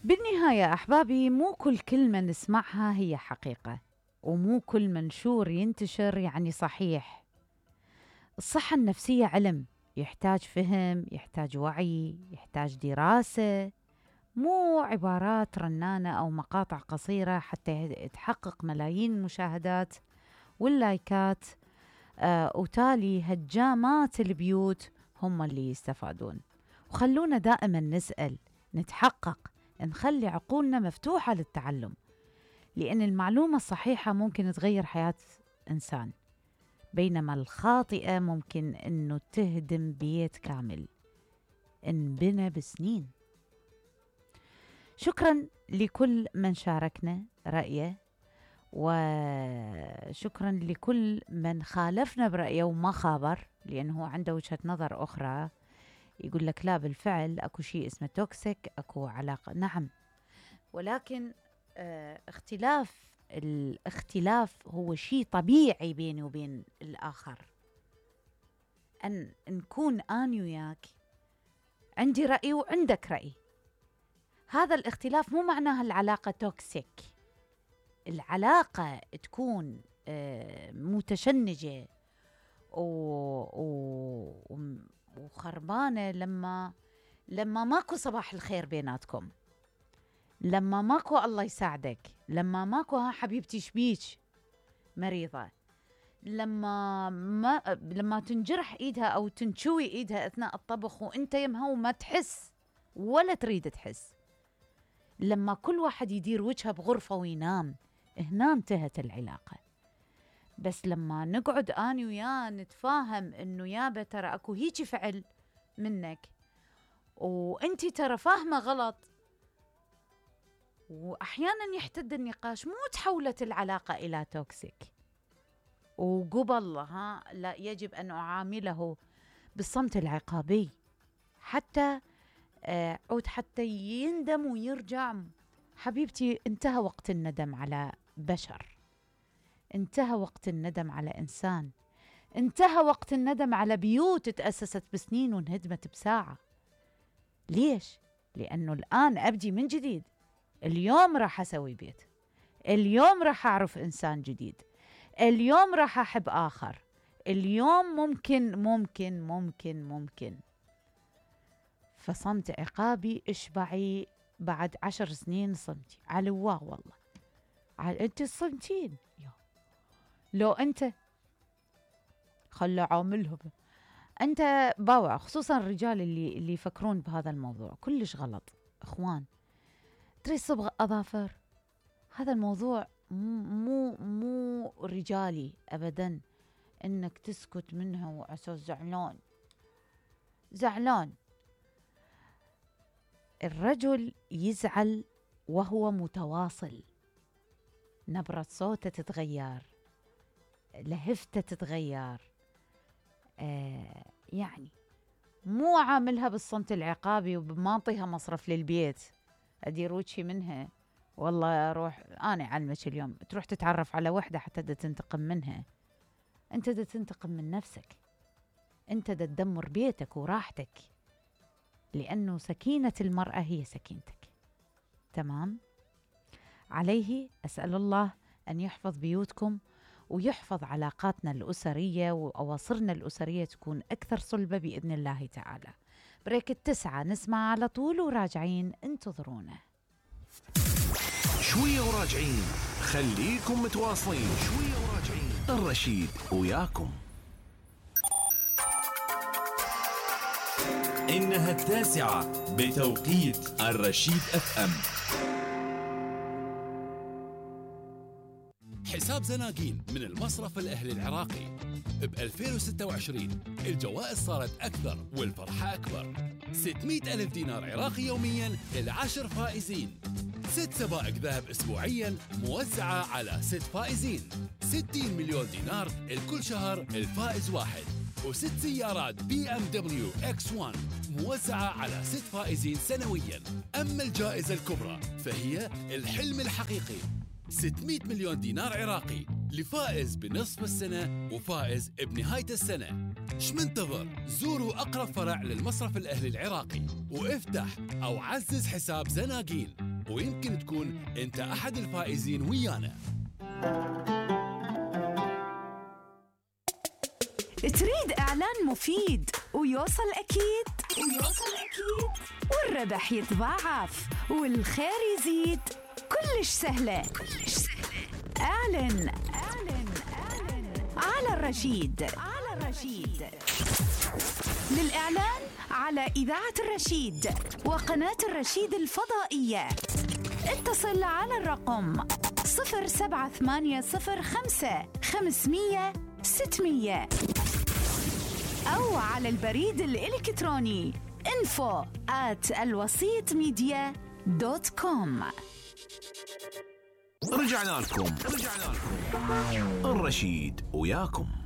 بالنهاية أحبابي، مو كل كلمة نسمعها هي حقيقة، ومو كل منشور ينتشر يعني صحيح. الصحة النفسية علم، يحتاج فهم، يحتاج وعي، يحتاج دراسة، مو عبارات رنانة أو مقاطع قصيرة حتى تحقق ملايين المشاهدات واللايكات. وتالي هجامات البيوت هم اللي يستفادون. وخلونا دائما نسأل، نتحقق، نخلي عقولنا مفتوحة للتعلم، لأن المعلومة الصحيحة ممكن تغير حياة إنسان، بينما الخاطئة ممكن أنه تهدم بيت كامل انبنى بسنين. شكرا لكل من شاركنا رأيه، وشكرا لكل من خالفنا برأيه وما خابر، لأنه عنده وجهة نظر أخرى، يقول لك لا بالفعل أكو شيء اسمه توكسيك، أكو علاقة. نعم، ولكن الاختلاف هو شيء طبيعي بيني وبين الآخر. أن نكون أنا وياك عندي رأي وعندك رأي، هذا الاختلاف مو معناها العلاقة توكسيك. العلاقة تكون متشنجة وخربانة لما ماكو صباح الخير بيناتكم، لما ماكو الله يساعدك، لما ماكو ها حبيبتي شبيك مريضة، لما تنجرح ايدها او تنشوي ايدها اثناء الطبخ وانت يمها وما تحس ولا تريد تحس، لما كل واحد يدير وجهه بغرفة وينام، هنا انتهت العلاقة. بس لما نقعد اني وياه نتفاهم انه يابا ترى اكو هيجي فعل منك وانتي ترى فاهمة غلط، واحيانا يحتد النقاش، مو تحولت العلاقة الى توكسيك. وقبل لا، يجب ان اعامله بالصمت العقابي حتى عود حتى يندم ويرجع. حبيبتي، انتهى وقت الندم على بشر، انتهى وقت الندم على إنسان، انتهى وقت الندم على بيوت تأسست بسنين وانهدمت بساعة. ليش؟ لأنه الآن أبدي من جديد. اليوم راح أسوي بيت، اليوم راح أعرف إنسان جديد، اليوم راح أحب آخر، اليوم ممكن. فصمت عقابي اشبعي بعد 10 سنين صمتي علواه. والله انت الصمتين، لو انت خلى عاملها انت باوع، خصوصا الرجال اللي يفكرون بهذا الموضوع كلش غلط. اخوان، تريد صبغ اظافر، هذا الموضوع مو رجالي ابدا، انك تسكت منها وعساس زعلان. الرجل يزعل وهو متواصل، نبرة صوته تتغير، لهفته تتغير، يعني مو عاملها بالصمت العقابي وبماطيها مصرف للبيت أدير وجهي منها. والله أروح أنا أعلمك اليوم تروح تتعرف على وحدة حتى دا تنتقم منها. أنت دا تنتقم من نفسك، أنت دا تدمر بيتك وراحتك، لأنه سكينة المرأة هي سكينتك. تمام؟ عليه أسأل الله أن يحفظ بيوتكم ويحفظ علاقاتنا الأسرية وأواصرنا الأسرية تكون أكثر صلبة بإذن الله تعالى. بريك 9 نسمع على طول وراجعين، انتظرونا. شوية وراجعين، خليكم متواصلين. شوية وراجعين، الرشيد وياكم. إنها 9 بتوقيت الرشيد FM. حساب زناقين من المصرف الأهلي العراقي ب 2026 الجوائز صارت أكثر والفرحة أكبر. 600 ألف دينار عراقي يومياً ل10 فائزين، 6 سبائك ذهب أسبوعياً موزعة على 6 فائزين، 60 مليون دينار لكل شهر الفائز واحد، و6 سيارات BMW X1 موزعة على 6 فائزين سنوياً. أما الجائزة الكبرى فهي الحلم الحقيقي، 600 مليون دينار عراقي لفائز بنصف السنة وفائز بنهاية السنة. شو منتظر؟ زوروا أقرب فرع للمصرف الأهلي العراقي وافتح أو عزز حساب زناقين، ويمكن تكون أنت أحد الفائزين ويانا. تريد إعلان مفيد ويوصل أكيد والربح يتضاعف والخير يزيد؟ كلش سهلة. اعلن على الرشيد. للإعلان على إذاعة الرشيد وقناة الرشيد الفضائية اتصل على الرقم 07805 أو على البريد الإلكتروني info@alwasitmedia.com. رجعنا لكم الرشيد وياكم.